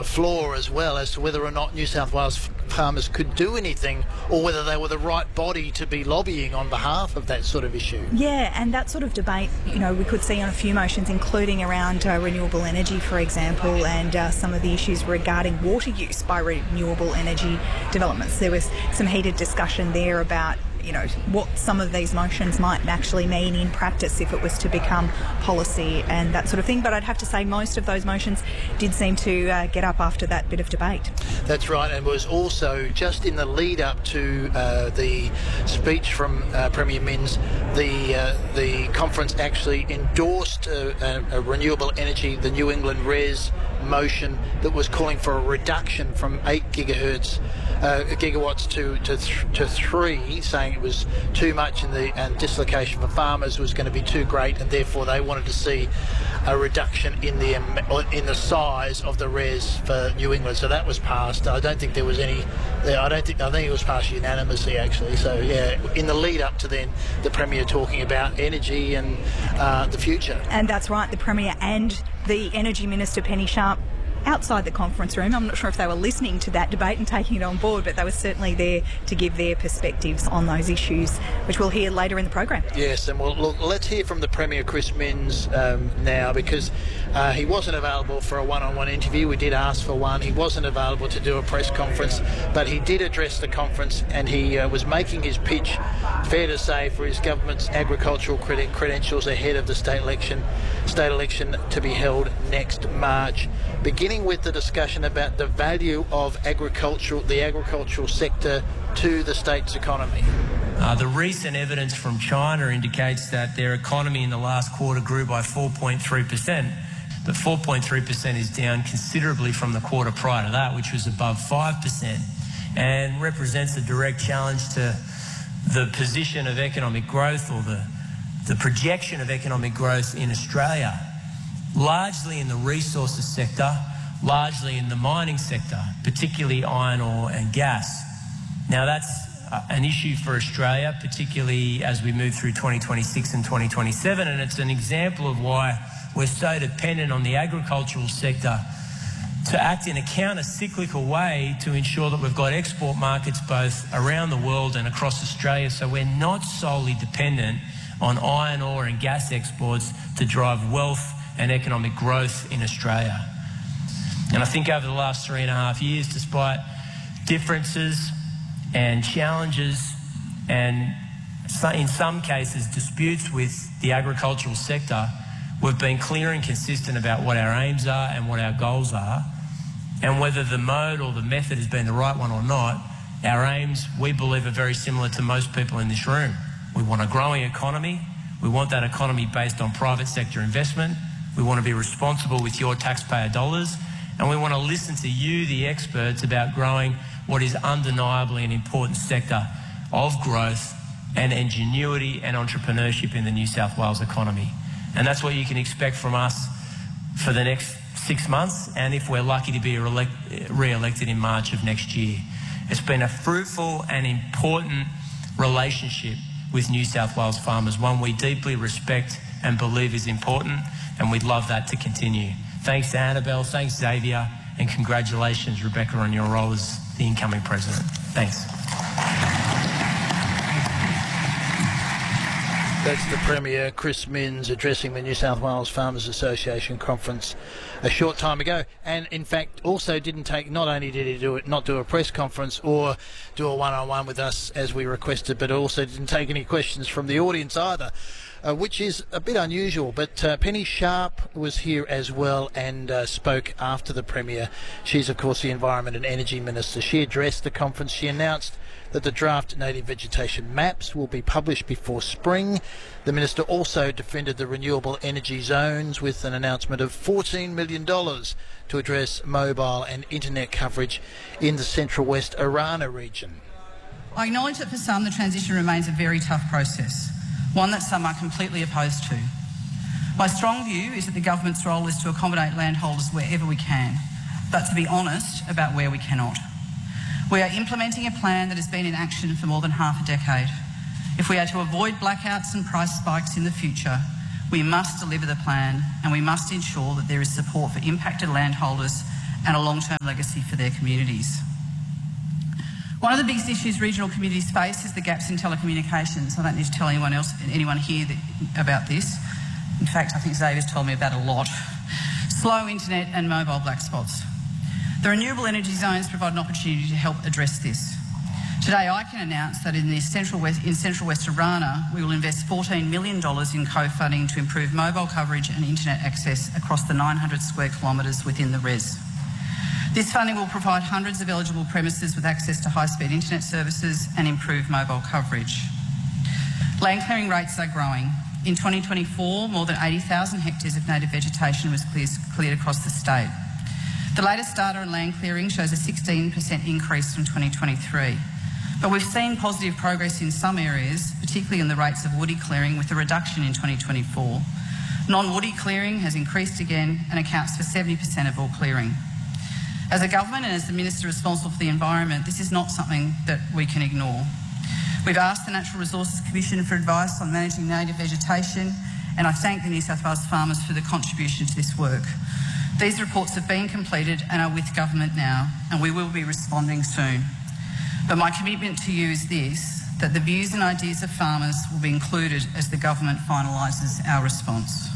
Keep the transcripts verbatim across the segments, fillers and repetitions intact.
floor as well as to whether or not New South Wales farmers could do anything, or whether they were the right body to be lobbying on behalf of that sort of issue. Yeah, and that sort of debate, you know, we could see on a few motions, including around uh, renewable energy, for example, and uh, some of the issues regarding water use by renewable energy developments. There was some heated discussion there about, you know, what some of these motions might actually mean in practice if it was to become policy and that sort of thing. But I'd have to say most of those motions did seem to uh, get up after that bit of debate. That's right, and was also just in the lead up to uh, the speech from uh, Premier Minns, the uh, the conference actually endorsed uh, a, a renewable energy, the New England RES motion that was calling for a reduction from eight gigahertz uh, gigawatts to to, th- to three, saying it was too much and the and dislocation for farmers was going to be too great, and therefore they wanted to see a reduction in the in the size of the RES for New England. So that was passed. I don't think there was any. I don't think. I think it was passed unanimously actually. So yeah, in the lead up to then the Premier talking about energy and uh, the future. And that's right. The Premier and the Energy Minister Penny Sharp outside the conference room. I'm not sure if they were listening to that debate and taking it on board, but they were certainly there to give their perspectives on those issues, which we'll hear later in the program. Yes, and we'll look, let's hear from the Premier, Chris Minns, um, now, because uh, he wasn't available for a one-on-one interview. We did ask for one. He wasn't available to do a press conference, but he did address the conference, and he uh, was making his pitch, fair to say, for his government's agricultural cred- credentials ahead of the state election, state election to be held next March. Beginning with the discussion about the value of agricultural, the agricultural sector to the state's economy. Uh, the recent evidence from China indicates that their economy in the last quarter grew by four point three percent, but four point three percent is down considerably from the quarter prior to that, which was above five percent, and represents a direct challenge to the position of economic growth, or the, the projection of economic growth in Australia, largely in the resources sector, largely in the mining sector, particularly iron ore and gas. Now that's an issue for Australia, particularly as we move through twenty twenty-six and twenty twenty-seven, and it's an example of why we're so dependent on the agricultural sector to act in a counter-cyclical way to ensure that we've got export markets both around the world and across Australia, so we're not solely dependent on iron ore and gas exports to drive wealth and economic growth in Australia. And I think over the last three and a half years, despite differences and challenges and in some cases disputes with the agricultural sector, we've been clear and consistent about what our aims are and what our goals are, and whether the mode or the method has been the right one or not. Our aims, we believe, are very similar to most people in this room. We want a growing economy. We want that economy based on private sector investment. We want to be responsible with your taxpayer dollars, and we want to listen to you, the experts, about growing what is undeniably an important sector of growth and ingenuity and entrepreneurship in the New South Wales economy. And that's what you can expect from us for the next six months, and if we're lucky to be re-elected in March of next year. It's been a fruitful and important relationship with New South Wales farmers, one we deeply respect and believe is important, and we'd love that to continue. Thanks to Annabelle, thanks Xavier, and congratulations, Rebecca, on your role as the incoming president. Thanks. That's the Premier, Chris Minns, addressing the New South Wales Farmers Association conference a short time ago, and in fact also didn't take, not only did he do it, not do a press conference or do a one-on-one with us as we requested, but also didn't take any questions from the audience either, uh, which is a bit unusual. But uh, Penny Sharp was here as well and uh, spoke after the Premier. She's of course the Environment and Energy Minister. She addressed the conference. She announced that the draft native vegetation maps will be published before spring. The Minister also defended the renewable energy zones with an announcement of fourteen million dollars to address mobile and internet coverage in the Central West Arana region. I acknowledge that for some the transition remains a very tough process, one that some are completely opposed to. My strong view is that the government's role is to accommodate landholders wherever we can, but to be honest about where we cannot. We are implementing a plan that has been in action for more than half a decade. If we are to avoid blackouts and price spikes in the future, we must deliver the plan, and we must ensure that there is support for impacted landholders and a long-term legacy for their communities. One of the biggest issues regional communities face is the gaps in telecommunications. I don't need to tell anyone else, anyone here that, about this. In fact, I think Xavier's told me about it a lot. Slow internet and mobile black spots. The renewable energy zones provide an opportunity to help address this. Today I can announce that in, the central West, in central West Orana we will invest fourteen million dollars in co-funding to improve mobile coverage and internet access across the nine hundred square kilometres within the res. This funding will provide hundreds of eligible premises with access to high-speed internet services and improve mobile coverage. Land clearing rates are growing. In twenty twenty-four, more than eighty thousand hectares of native vegetation was clear, cleared across the state. The latest data on land clearing shows a sixteen percent increase from twenty twenty-three. But we've seen positive progress in some areas, particularly in the rates of woody clearing, with a reduction in twenty twenty-four. Non-woody clearing has increased again and accounts for seventy percent of all clearing. As a government and as the Minister responsible for the environment, this is not something that we can ignore. We've asked the Natural Resources Commission for advice on managing native vegetation, and I thank the New South Wales farmers for the contribution to this work. These reports have been completed and are with government now, and we will be responding soon. But my commitment to you is this, that the views and ideas of farmers will be included as the government finalises our response.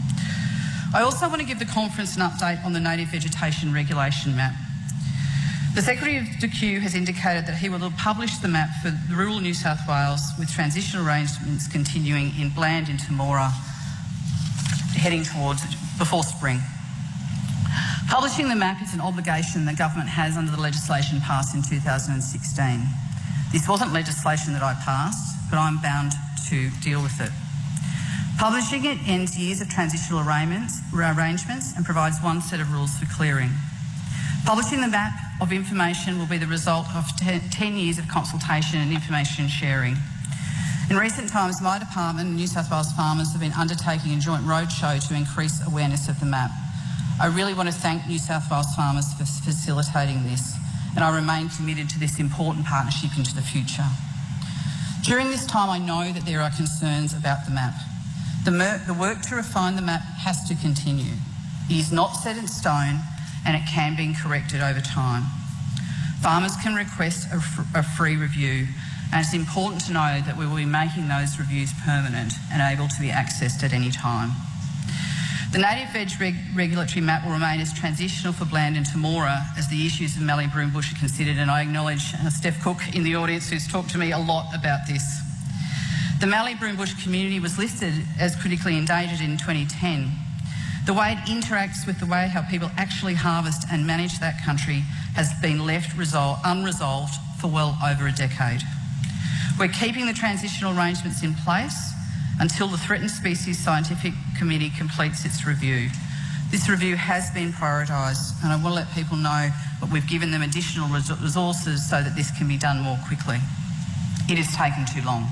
I also want to give the conference an update on the native vegetation regulation map. The Secretary of D Q has indicated that he will publish the map for rural New South Wales, with transitional arrangements continuing in Bland and Temora, heading towards before spring. Publishing the map is an obligation the government has under the legislation passed in two thousand sixteen. This wasn't legislation that I passed, but I'm bound to deal with it. Publishing it ends years of transitional arrangements, arrangements and provides one set of rules for clearing. Publishing the map of information will be the result of ten years of consultation and information sharing. In recent times, my department and New South Wales farmers have been undertaking a joint roadshow to increase awareness of the map. I really want to thank New South Wales farmers for facilitating this, and I remain committed to this important partnership into the future. During this time, I know that there are concerns about the map. The, the work to refine the map has to continue. It is not set in stone, and it can be corrected over time. Farmers can request a, fr a free review, and it's important to know that we will be making those reviews permanent and able to be accessed at any time. The native veg reg regulatory map will remain as transitional for Bland and Temora as the issues of Mallee Broom Bush are considered, and I acknowledge uh, Steph Cook in the audience, who's talked to me a lot about this. The Mallee Broom Bush community was listed as critically endangered in twenty ten. The way it interacts with the way how people actually harvest and manage that country has been left unresolved for well over a decade. We're keeping the transitional arrangements in place until the Threatened Species Scientific Committee completes its review. This review has been prioritised, and I want to let people know that we've given them additional resources so that this can be done more quickly. It has taken too long.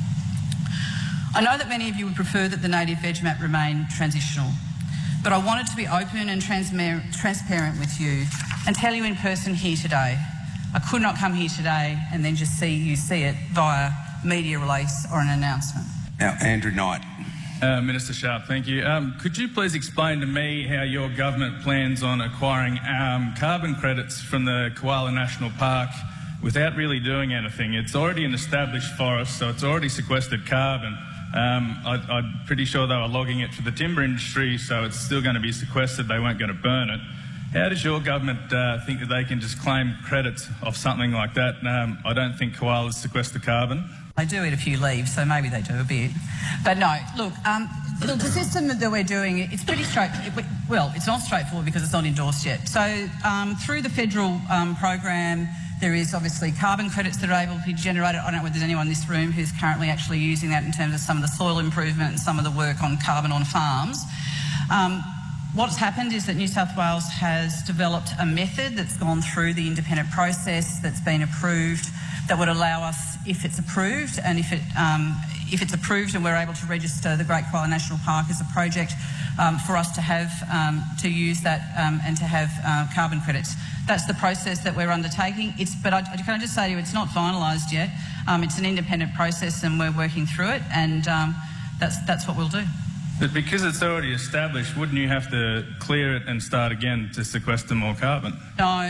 I know that many of you would prefer that the native veg map remain transitional, but I wanted to be open and transparent with you and tell you in person here today. I could not come here today and then just see you see it via media release or an announcement. Now, Andrew Knight. Uh, Minister Sharp, thank you. Um, could you please explain to me how your government plans on acquiring um, carbon credits from the Koala National Park without really doing anything? It's already an established forest, so it's already sequestered carbon. Um, I, I'm pretty sure they were logging it for the timber industry, so it's still going to be sequestered. They weren't going to burn it. How does your government uh, think that they can just claim credits of something like that? Um, I don't think koalas sequester carbon. They do eat a few leaves, so maybe they do a bit. But no, look, um, look, the system that we're doing, it's pretty straightforward. Well, it's not straightforward because it's not endorsed yet. So um, through the federal um, program, there is obviously carbon credits that are able to be generated. I don't know whether there's anyone in this room who's currently actually using that in terms of some of the soil improvement and some of the work on carbon on farms. Um, What's happened is that New South Wales has developed a method that's gone through the independent process, that's been approved, that would allow us, if it's approved, and if it um, if it's approved and we're able to register the Great Koala National Park as a project, um, for us to have um, to use that um, and to have uh, carbon credits. That's the process that we're undertaking. It's, but I, I can I just say to you, it's not finalised yet. Um, it's an independent process, and we're working through it, and um, that's that's what we'll do. But because it's already established, wouldn't you have to clear it and start again to sequester more carbon? No,